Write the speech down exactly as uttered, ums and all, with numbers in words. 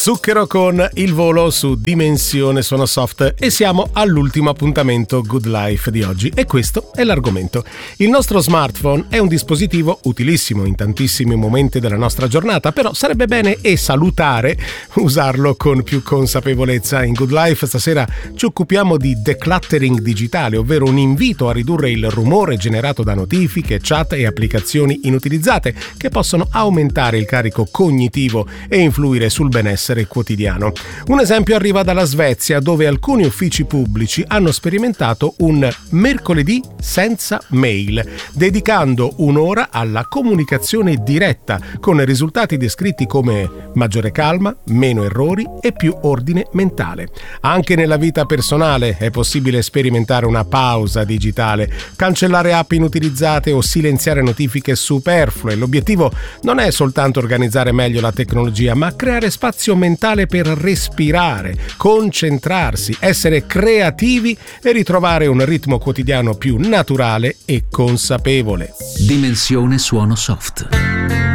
Zucchero con Il Volo su Dimensione Suono Soft e siamo all'ultimo appuntamento Good Life di oggi e questo è l'argomento. Il nostro smartphone è un dispositivo utilissimo in tantissimi momenti della nostra giornata, però sarebbe bene e salutare usarlo con più consapevolezza. In Good Life stasera ci occupiamo di decluttering digitale, ovvero un invito a ridurre il rumore generato da notifiche, chat e applicazioni inutilizzate che possono aumentare il carico cognitivo e influire sul benessere quotidiano. Un esempio arriva dalla Svezia, dove alcuni uffici pubblici hanno sperimentato un mercoledì senza mail, dedicando un'ora alla comunicazione diretta, con risultati descritti come maggiore calma, meno errori e più ordine mentale. Anche nella vita personale è possibile sperimentare una pausa digitale, cancellare app inutilizzate o silenziare notifiche superflue. L'obiettivo non è soltanto organizzare meglio la tecnologia, ma creare spazio mentale per respirare, concentrarsi, essere creativi e ritrovare un ritmo quotidiano più naturale e consapevole. Dimensione Suono Soft.